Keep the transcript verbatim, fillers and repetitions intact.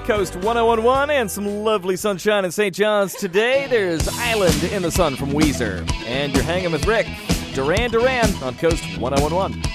Coast one oh one point one and some lovely sunshine in Saint John's today. There's Island in the Sun from Weezer. And you're hanging with Rick. Duran Duran on Coast one oh one point one.